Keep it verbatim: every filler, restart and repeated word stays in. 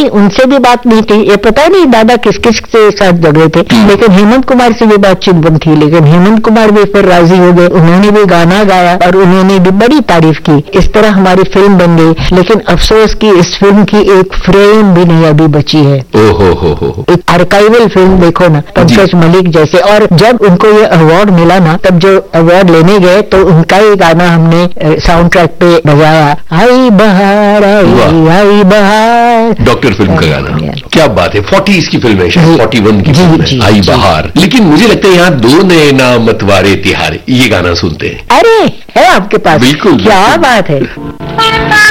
हालांकि उनसे भी बात नहीं थी, ये पता नहीं दादा किस किस के साथ झगड़े थे, लेकिन हेमंत कुमार से भी बातचीत बंद थी। लेकिन हेमंत कुमार भी फिर राजी हो गए, उन्होंने भी गाना गाया और उन्होंने भी बड़ी तारीफ की। इस तरह हमारी फिल्म बन गई। लेकिन अफसोस की इस फिल्म की एक फ्रेम भी नहीं अभी बची है। ओहो हो हो एक आर्काइवल फिल्म देखो ना, पंकज मलिक जैसे। और जब उनको ये अवार्ड मिला ना, तब जो अवार्ड लेने गए तो उनका ही गाना हमने साउंड ट्रैक पे बजाया, आई बहार आई, आई बहार, डॉक्टर फिल्म का गाना। क्या बात है, फोर्टीज की फिल्म है, शायद फोर्टी वन की फिल्म है, आई बहार। लेकिन मुझे लगता है यहाँ दो नए ना मतवारे तिहारे, ये गाना सुनते हैं। अरे है आपके पास? बिल्कुल, क्या बात है।